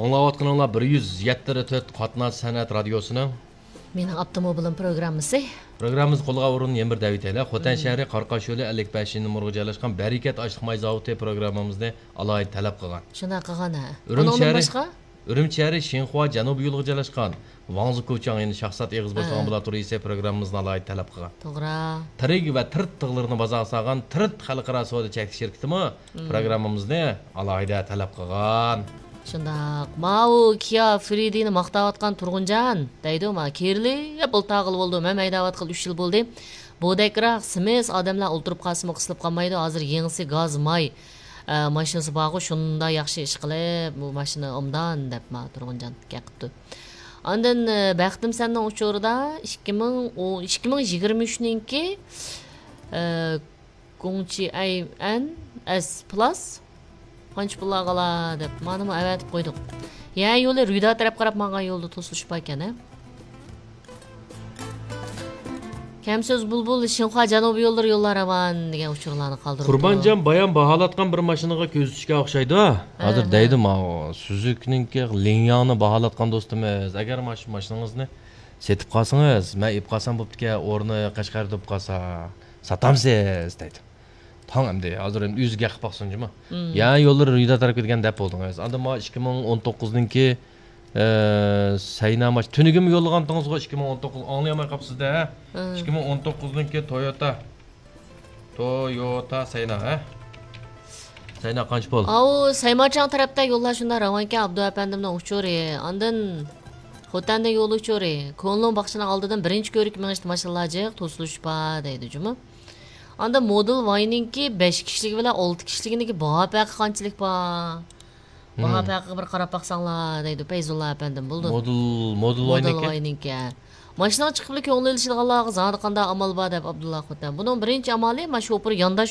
Аңлаватқаныңлар 107.4 Қатнас сәнәт радиосының Менің автомобилім программасы. Программамыз қолға орын Емір Дәвитәлі. Хотан шәрі Қарқашөлі 55 нөмірге жайлашқан Бәрекет ашық май заводы программамызды алайы талап қылған. Шына қылған ә. Үрім шәрі Шенхуа Жануб юлғы жайлашқан Ваңзы Көчаң ені шақсат еғіз болса амбулаторы есе программамызды алайы талап қылған. Тоғыра. Тірегі вә тірт тығылырыны базаға саған тірт қалықыра соғады чәкті шеркітімі программамызды алайы талап қылған. Шындақ, мау Kia Freedini мақтаватқан тұрғынжан, дейді ма, керлі, бұл тағыл болды, мәм айдаватқыл 3 жыл болды. Бодайқырақ, сімес адамлар ұлтырып қасымы қысылып қамайды, азыр еңісі газ май машинасы бағу, шынында яқшы іш қылып, бұл машина омдан, деп ма, тұрғынжан кәқіпті. Андын бәқтім сәннің ұшырда 2023-ніңке Гончи Айн S Plus Қанч бұла қала деп, манымы әвәтіп қойдық. Yolu rüda taraf qarab manga yolda to'silishib ekan, ha. Kamso'z bulbul Shinxua janubiy yo'llar avan degan uchurlarni qoldirdi. Qurbanjon bayan baholatgan bir mashinaga ko'z tutishga o'xshaydi. Hozir deydi ma Suzuki'ninki Linyani baholatgan do'stimiz, agar mashinangizni setib qolsangiz, men ib qolsam bo'pti-ku, o'rni Qashqarda bo'lib qolsa, satamsiz deydi. Tamam de, hazır hem yüz gaqib baqsınjımı. Ya yollar rüda taraf ketgan dep boldunuz. Anda ma 2019-ningki sayna maç tünügüm yollagandыңызга 2019 аңлаямай капсызда. 2019-ningki Toyota sayna, ha? Sayna qancha bo'ldi? Ау, Saymachan tarafda yollar shunda Ravanka Abdu apandimning uchuri. Andan Xotanda yo'li uchuri. Konlon baxshini oldidan birinchi ko'rik mingishti mashinalar to'silishpa deydi jumi. Anda Model Y'ninki 5 kişilik bilan 6 kişiliginiki baha paqi qanchalik bor? Baha paqi bir qarab baqsanglar deydi Feyzullo apandim bo'ldi. Model Y'ninki. Mashina chiqib ko'ngil ilishilganlarga zodi qanday amal bor deb Abdulla Xotan. Buning birinchi amali mana shu opir yondash